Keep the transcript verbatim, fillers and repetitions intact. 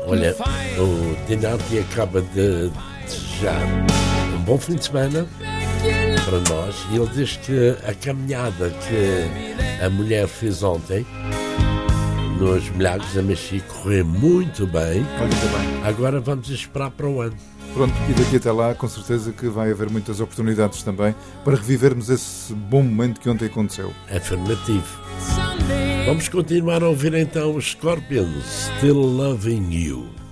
Olha, o Dinati acaba de desejar um bom fim de semana para nós e ele diz que a caminhada que a mulher fez ontem nos Milagres a Mexi correu muito bem. Muito bem. Agora vamos esperar para o ano. Pronto, e daqui até lá, com certeza que vai haver muitas oportunidades também para revivermos esse bom momento que ontem aconteceu. Afirmativo. Vamos continuar a ouvir então os Scorpions, Still Loving You.